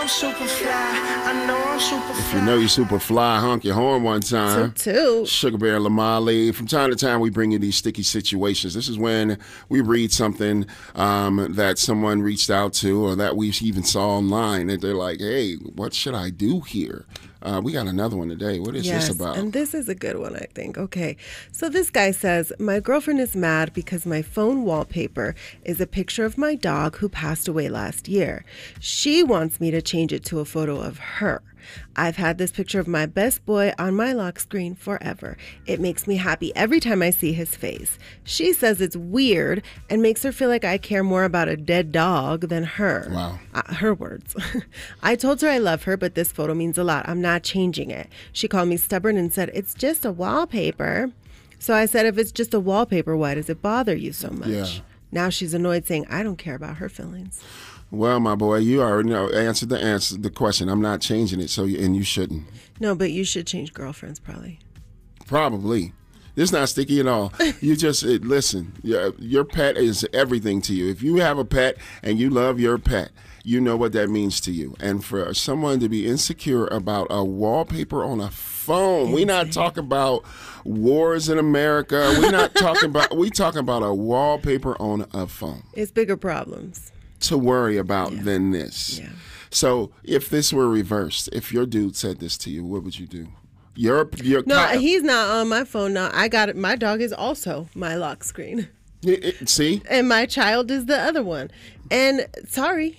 super fly. I know I'm super fly. If you know you're super fly, honk your horn one time. Toot. Sugar Bear Lamali. From time to time, we bring you these sticky situations. This is when we read something that someone reached out to or that we even saw online, and they're like, hey, what should I do here? We got another one today. What is this about? And this is a good one, I think. Okay. So this guy says, my girlfriend is mad because my phone wallpaper is a picture of my dog who passed away last year. She wants me to change it to a photo of her. I've had this picture of my best boy on my lock screen forever. It makes me happy every time I see his face. She says it's weird and makes her feel like I care more about a dead dog than her. Wow. Her words. I told her I love her, but this photo means a lot. I'm not changing it. She called me stubborn and said, it's just a wallpaper. So I said, if it's just a wallpaper, why does it bother you so much? Yeah. Now she's annoyed, saying, I don't care about her feelings. Well, my boy, you already know answered the question. I'm not changing it, and you shouldn't. No, but you should change girlfriends, probably. Probably. This is not sticky at all. You just listen. Your pet is everything to you. If you have a pet and you love your pet, you know what that means to you. And for someone to be insecure about a wallpaper on a phone, we're not talking about wars in America. We're not talking about. We talking about a wallpaper on a phone. It's bigger problems to worry about than this. Yeah. So if this were reversed, if your dude said this to you, what would you do? No, he's not on my phone now. I got it. My dog is also my lock screen. See? And my child is the other one. And sorry,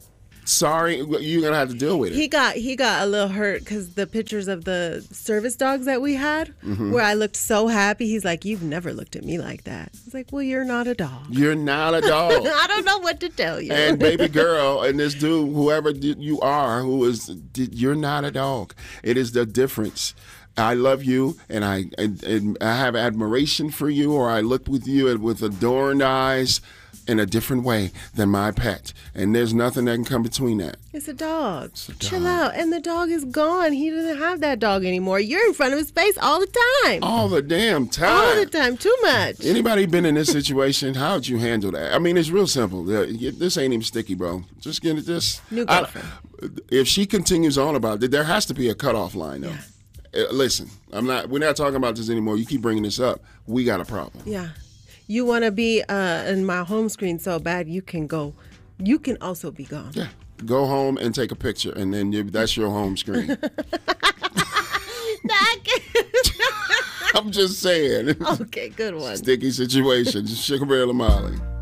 you're gonna have to deal with it. he got a little hurt because the pictures of the service dogs that we had, where I looked so happy. He's like, "You've never looked at me like that." I was like, "Well, you're not a dog." You're not a dog. I don't know what to tell you. And baby girl, and this dude, whoever you are, you're not a dog. It is the difference. I love you, and I have admiration for you, or I look with you with adorned eyes in a different way than my pet. And there's nothing that can come between that. It's a dog. Chill out. And the dog is gone. He doesn't have that dog anymore. You're in front of his face all the time. All the damn time. All the time. Too much. Anybody been in this situation? How would you handle that? I mean, it's real simple. This ain't even sticky, bro. Just get it this. New girlfriend. If she continues on about it, there has to be a cutoff line, though. Yeah. Listen, we're not talking about this anymore. You keep bringing this up. We got a problem. Yeah. You want to be in my home screen so bad, you can go. You can also be gone. Yeah. Go home and take a picture, and then that's your home screen. I'm just saying. Okay, good one. Sticky situation. Sugar Bear Lamali.